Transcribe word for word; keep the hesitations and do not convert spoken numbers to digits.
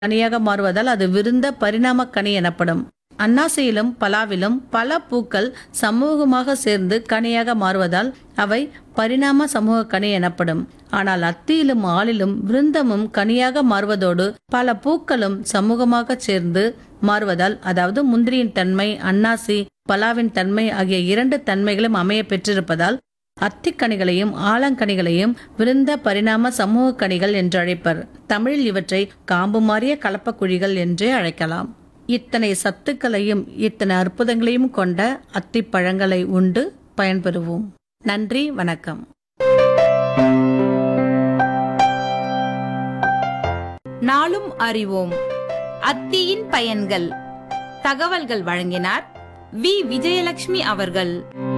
கனியாக மாறுவதால் அது விருந்த பரிணாம கனி எனப்படும். அன்னாசியிலும் பலாவிலும் பல பூக்கள் சமூகமாக சேர்ந்து கனியாக மாறுவதால் அவை பரிணாம சமூக கனி எனப்படும். ஆனால் அத்தியிலும் ஆலிலும் விருந்தமும் கனியாக மாறுவதோடு பல பூக்களும் சமூகமாக சேர்ந்து மாறுவதால், அதாவது முந்திரியின் தன்மை, அன்னாசி பலாவின் தன்மை ஆகிய இரண்டு தன்மைகளும் அமைய பெற்றிருப்பதால் அத்திக்கனிகளையும் ஆலங்கனிகளையும் விருந்த பரிணாம சமூக கனிகள் என்று அழைப்பர். தமிழில் இவற்றை காம்பு மாறிய கலப்பக்குழிகள் என்றே அழைக்கலாம். இத்தனை சத்துக்களையும் இத்தனை அற்புதங்களையும் கொண்ட அத்திப்பழங்களை உண்டு பயன்பெறுவோம். நன்றி, வணக்கம். நாளும் அறிவோம். அத்தியின் பயன்கள். தகவல்கள் வழங்கினார் வி விஜயலட்சுமி அவர்கள்.